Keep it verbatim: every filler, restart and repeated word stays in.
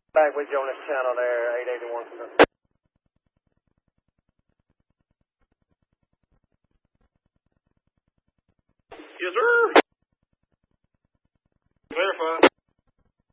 Back with you on this channel there, eight eighty-one. Yes, sir.